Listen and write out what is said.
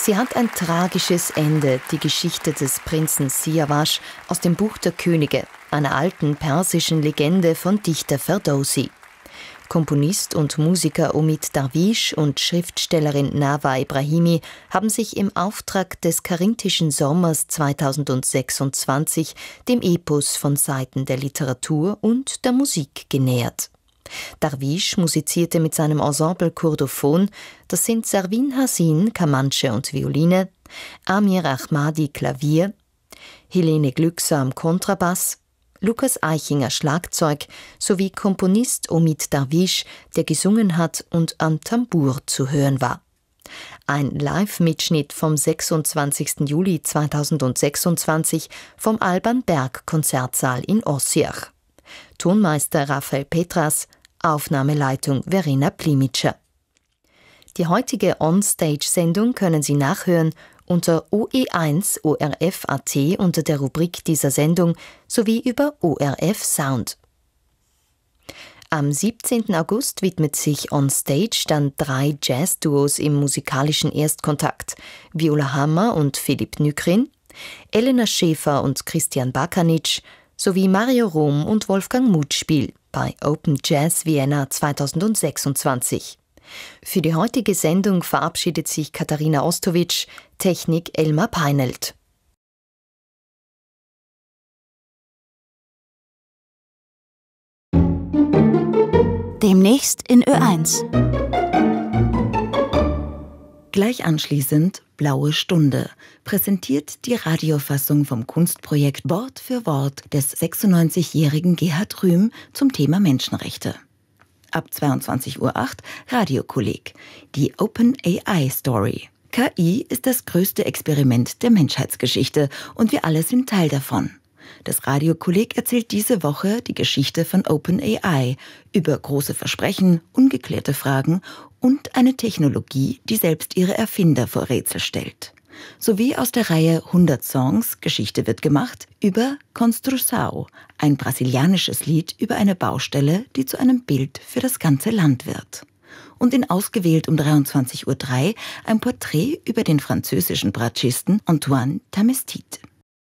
Sie hat ein tragisches Ende, die Geschichte des Prinzen Siavash aus dem Buch der Könige, einer alten persischen Legende von Dichter Ferdowsi. Komponist und Musiker Omid Darwish und Schriftstellerin Nawa Ibrahimi haben sich im Auftrag des Karinthischen Sommers 2026 dem Epos von Seiten der Literatur und der Musik genähert. Darwish musizierte mit seinem Ensemble Kurdophon, das sind Servin Hasin, Kamanche und Violine, Amir Ahmadi, Klavier, Helene Glückser am Kontrabass, Lukas Eichinger Schlagzeug sowie Komponist Omid Darwish, der gesungen hat und am Tambour zu hören war. Ein Live-Mitschnitt vom 26. Juli 2026 vom Alban Berg Konzertsaal in Ossiach. Tonmeister Raphael Petras, Aufnahmeleitung Verena Plimitscher. Die heutige On-Stage-Sendung können Sie nachhören unter OE1 ORF.at unter der Rubrik dieser Sendung sowie über ORF Sound. Am 17. August widmet sich On Stage dann 3 Jazz-Duos im musikalischen Erstkontakt: Viola Hammer und Philipp Nykrin, Elena Schäfer und Christian Bakanic sowie Mario Rom und Wolfgang Mutspiel bei Open Jazz Vienna 2026. Für die heutige Sendung verabschiedet sich Katharina Ostowitsch, Technik Elmar Peinelt. Demnächst in Ö1. Gleich anschließend Blaue Stunde präsentiert die Radiofassung vom Kunstprojekt Wort für Wort des 96-jährigen Gerhard Rühm zum Thema Menschenrechte. Ab 22:08 Uhr Radiokolleg, die Open AI Story. KI ist das größte Experiment der Menschheitsgeschichte und wir alle sind Teil davon. Das Radiokolleg erzählt diese Woche die Geschichte von Open AI über große Versprechen, ungeklärte Fragen und eine Technologie, die selbst ihre Erfinder vor Rätsel stellt. Sowie aus der Reihe 100 Songs, Geschichte wird gemacht, über Construção, ein brasilianisches Lied über eine Baustelle, die zu einem Bild für das ganze Land wird. Und in Ausgewählt um 23:03 Uhr ein Porträt über den französischen Bratschisten Antoine Tamestit.